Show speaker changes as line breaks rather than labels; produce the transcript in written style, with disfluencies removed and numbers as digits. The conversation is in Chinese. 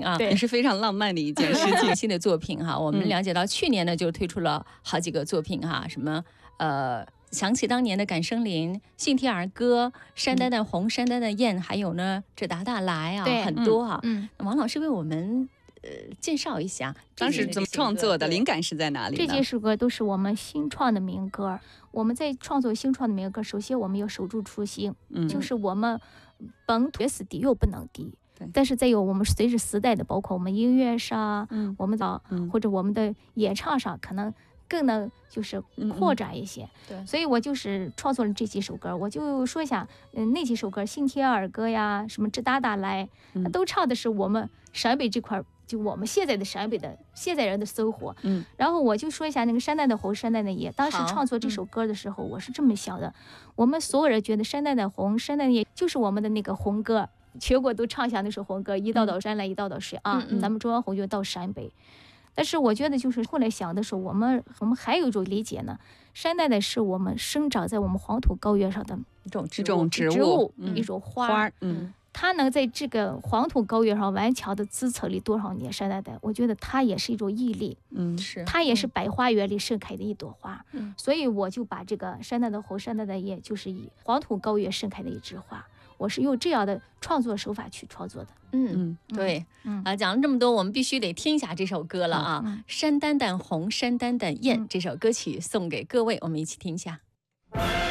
啊，
也是非常浪漫的一件事情。
新的作品哈，我们了解到去年呢就推出了好几个作品哈，什么想起当年的《感生林》《信天儿歌》《山丹丹红》《山丹丹艳》，还有呢《这达达来》啊，很多啊。王老师为我们介绍一下
当时怎么创作的，灵感是在哪里呢？
这些首歌都是我们新创的民歌。我们在创作新创的民歌，首先我们要守住初心，就是我们本土是低又不能低。但是再有我们随着时代的，包括我们音乐上，我们的或者我们的演唱上，可能更能就是扩展一些。
对，
所以我就是创作了这几首歌。我就说一下，那几首歌《信天儿歌》呀，什么《这达达来》，都唱的是我们陕北这块，就我们现在的陕北的现在人的生活。然后我就说一下那个山丹的红，山丹的艳。当时创作这首歌的时候，我是这么想的：我们所有人觉得山丹的红，山丹的艳就是我们的那个红歌。全国都唱下那首红歌，一道道山来一道道水啊，咱们中央红就到陕北。但是我觉得就是后来想的时候，我们还有一种理解呢，山丹的是我们生长在我们黄土高原上的
一种
植物，一种花。它能在这个黄土高原上顽强的支撑了多少年？山丹的，我觉得它也是一种毅力，它也是百花园里盛开的一朵花。所以我就把这个山丹的红，山丹的艳，就是以黄土高原盛开的一枝花。我是用这样的创作手法去创作的。
对，讲了这么多，我们必须得听一下这首歌了啊！山丹丹红，山丹丹艳，这首歌曲送给各位，我们一起听一下。